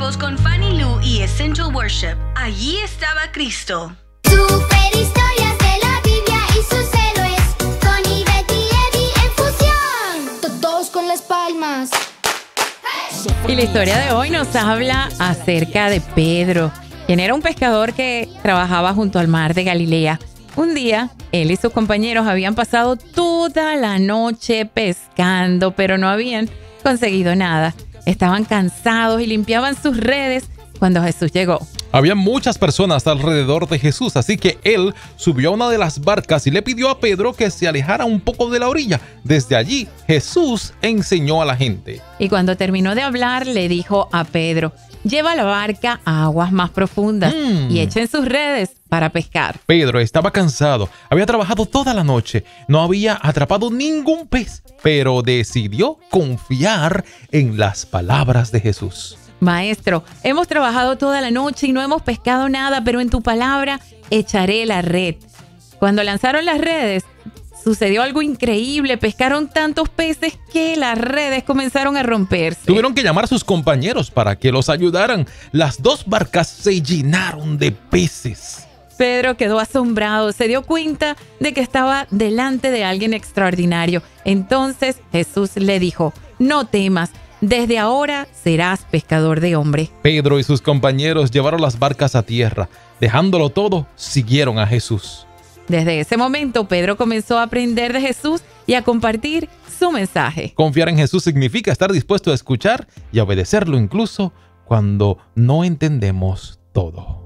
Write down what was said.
tiempos con Fanny Lu y Essential Worship. Allí estaba Cristo. Super historias de la Biblia y sus héroes. Con Ivette y Eddie en fusión. Todos con las palmas. Y la historia de hoy nos habla acerca de Pedro, quien era un pescador que trabajaba junto al mar de Galilea. Un día, él y sus compañeros habían pasado toda la noche pescando, pero no habían conseguido nada. Estaban cansados y limpiaban sus redes cuando Jesús llegó. Había muchas personas alrededor de Jesús, así que él subió a una de las barcas y le pidió a Pedro que se alejara un poco de la orilla. Desde allí, Jesús enseñó a la gente. Y cuando terminó de hablar, le dijo a Pedro: lleva la barca a aguas más profundas y echen sus redes para pescar. Pedro estaba cansado, había trabajado toda la noche, no había atrapado ningún pez, pero decidió confiar en las palabras de Jesús. Maestro, hemos trabajado toda la noche y no hemos pescado nada, pero en tu palabra echaré la red. Cuando lanzaron las redes, sucedió algo increíble. Pescaron tantos peces que las redes comenzaron a romperse. Tuvieron que llamar a sus compañeros para que los ayudaran. Las dos barcas se llenaron de peces. Pedro quedó asombrado, se dio cuenta de que estaba delante de alguien extraordinario. Entonces Jesús le dijo: no temas, desde ahora serás pescador de hombres. Pedro y sus compañeros llevaron las barcas a tierra. Dejándolo todo, siguieron a Jesús. Desde ese momento, Pedro comenzó a aprender de Jesús y a compartir su mensaje. Confiar en Jesús significa estar dispuesto a escuchar y a obedecerlo incluso cuando no entendemos todo.